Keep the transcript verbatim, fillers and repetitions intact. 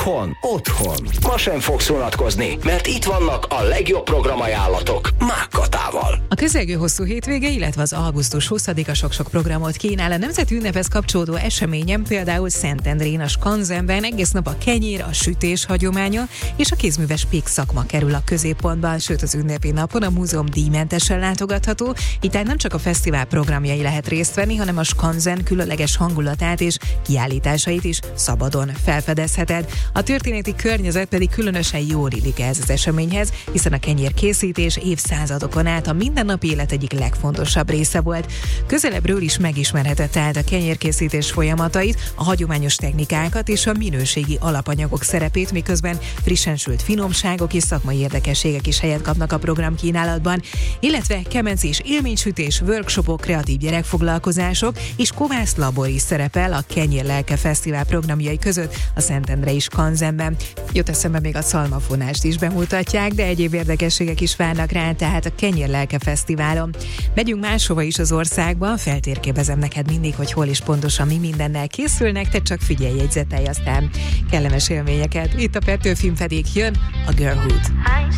Otthon, otthon. Ma sem fogsz unatkozni, mert itt vannak a legjobb programajánlatok Mákkatával. A közelgő hosszú hétvége, illetve az augusztus huszadika sok-sok programot kínál. A nemzeti ünnephez kapcsolódó eseményen például Szentendrén, a Skanzenben egész nap a kenyér, a sütés hagyománya és a kézműves pék szakma kerül a középpontban, sőt az ünnepi napon a múzeum díjmentesen látogatható. Itt nem csak a fesztivál programjai lehet részt venni, hanem a Skanzen különleges hangulatát és kiállításait is szabadon felfedezheted. A történeti környezet pedig különösen jól illik ez az eseményhez, hiszen a kenyérkészítés évszázadokon át a mindennapi élet egyik legfontosabb része volt. Közelebbről is megismerhetett tehát a kenyérkészítés folyamatait, a hagyományos technikákat és a minőségi alapanyagok szerepét, miközben frissen sült finomságok és szakmai érdekességek is helyet kapnak a programkínálatban, illetve kemenc és élménysütés, workshopok, kreatív gyerekfoglalkozások és kovász labor is szerepel a Kenyér Lelke Fesztivál programjai között a Szentendrei Skanzenben. Jött eszembe még a szalmafonást is bemutatják, de egyéb érdekességek is várnak rá, tehát a Kenyér Lelke Fesztiválon. Megyünk máshova is az országban, feltérképezem neked mindig, hogy hol is pontosan mi mindennel készülnek, te csak figyelj, jegyzetelj, aztán kellemes élményeket. Itt a Petőfim pedig jön, a Girlhood.